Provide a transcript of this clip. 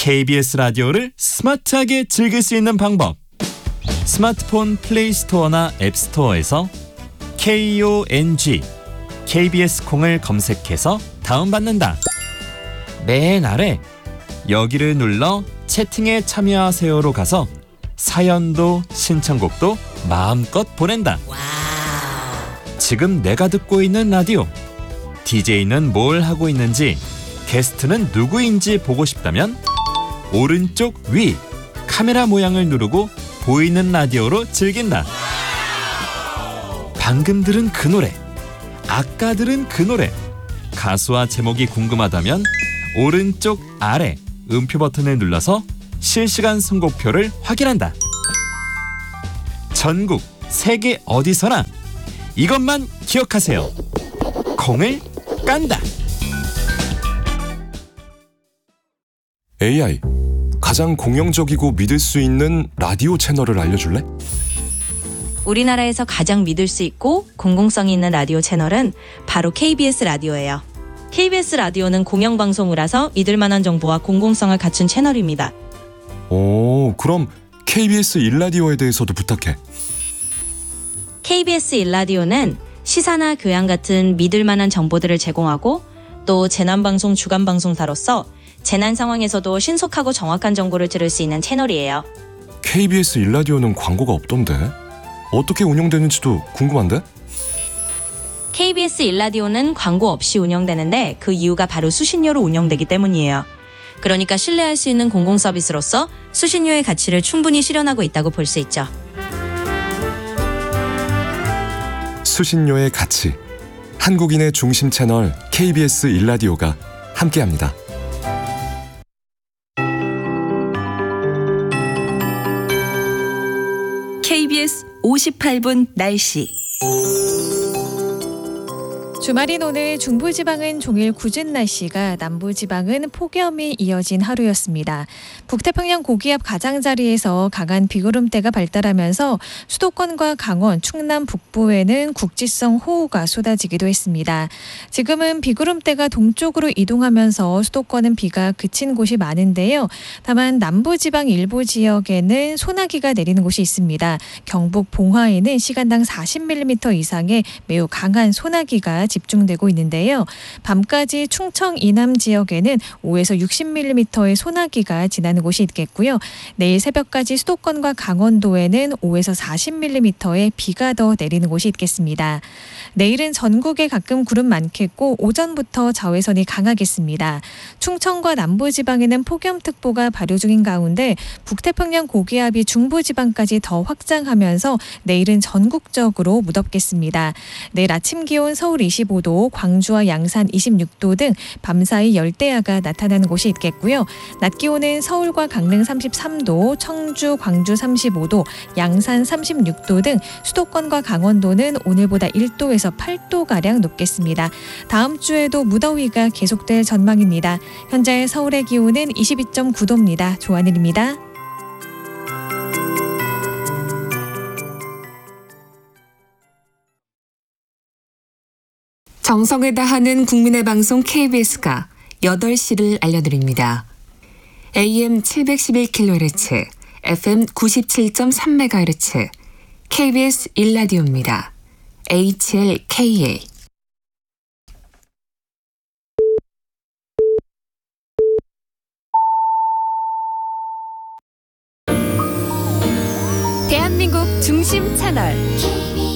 KBS 라디오를 스마트하게 즐길 수 있는 방법. 스마트폰 플레이 스토어나 앱 스토어에서 KONG KBS 콩을 검색해서 다운받는다. 맨 아래 여기를 눌러 채팅에 참여하세요로 가서 사연도 신청곡도 마음껏 보낸다. 지금 내가 듣고 있는 라디오, DJ는 뭘 하고 있는지, 게스트는 누구인지 보고 싶다면 오른쪽 위 카메라 모양을 누르고 보이는 라디오로 즐긴다. 방금 들은 그 노래, 아까 들은 그 노래, 가수와 제목이 궁금하다면 오른쪽 아래 음표 버튼을 눌러서 실시간 선곡표를 확인한다. 전국 세계 어디서나 이것만 기억하세요. 콩을 깐다. AI, 가장 공영적이고 믿을 수 있는 라디오 채널을 알려줄래? 우리나라에서 가장 믿을 수 있고 공공성이 있는 라디오 채널은 바로 KBS 라디오예요. KBS 라디오는 공영방송이라서 믿을 만한 정보와 공공성을 갖춘 채널입니다. 오, 그럼 KBS 1라디오에 대해서도 부탁해. KBS 1라디오는 시사나 교양 같은 믿을 만한 정보들을 제공하고 또 재난방송 주간방송사로서 재난 상황에서도 신속하고 정확한 정보를 들을 수 있는 채널이에요. KBS 1라디오는 광고가 없던데? 어떻게 운영되는지도 궁금한데? KBS 1라디오는 광고 없이 운영되는데 그 이유가 바로 수신료로 운영되기 때문이에요. 그러니까 신뢰할 수 있는 공공 서비스로서 수신료의 가치를 충분히 실현하고 있다고 볼 수 있죠. 수신료의 가치, 한국인의 중심 채널 KBS 1라디오가 함께합니다. KBS 58분 날씨. 주말인 오늘 중부지방은 종일 궂은 날씨가, 남부지방은 폭염이 이어진 하루였습니다. 북태평양 고기압 가장자리에서 강한 비구름대가 발달하면서 수도권과 강원, 충남 북부에는 국지성 호우가 쏟아지기도 했습니다. 지금은 비구름대가 동쪽으로 이동하면서 수도권은 비가 그친 곳이 많은데요. 다만 남부지방 일부 지역에는 소나기가 내리는 곳이 있습니다. 경북 봉화에는 시간당 40mm 이상의 매우 강한 소나기가 집중되고 있는데요. 밤까지 충청 이남 지역에는 5에서 60mm의 소나기가 지나는 곳이 있겠고요. 내일 새벽까지 수도권과 강원도에는 5에서 40mm의 비가 더 내리는 곳이 있겠습니다. 내일은 전국에 가끔 구름 많겠고 오전부터 자외선이 강하겠습니다. 충청과 남부지방에는 폭염특보가 발효 중인 가운데 북태평양 고기압이 중부지방까지 더 확장하면서 내일은 전국적으로 무덥겠습니다. 내일 아침 기온 서울 25도, 광주와 양산 26도 등 밤사이 열대야가 나타나는 곳이 있겠고요. 낮 기온은 서울과 강릉 33도, 청주, 광주 35도, 양산 36도 등 수도권과 강원도는 오늘보다 1도에서 8도가량 높겠습니다. 다음 주에도 무더위가 계속될 전망입니다. 현재 서울의 기온은 22.9도입니다. 조하늘입니다. 정성을 다하는 국민의 방송 KBS가 8시를 알려드립니다. AM 711kHz, FM 97.3MHz, KBS 1라디오입니다. HLKA. 대한민국 중심 채널